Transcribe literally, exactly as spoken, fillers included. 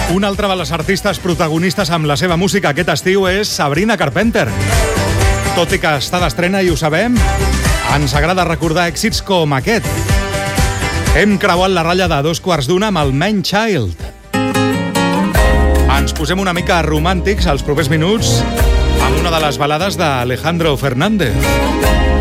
Una altra de les artistes protagonistes amb la seva música aquest estiu és Sabrina Carpenter. Tot i que està d'estrena i ho sabem, ens agrada recordar èxits com aquest. Hem creuat la ratlla de dos quarts d'una amb el Man Child. Ens posem una mica romàntics als propers minuts amb una de les balades d'Alejandro Fernández.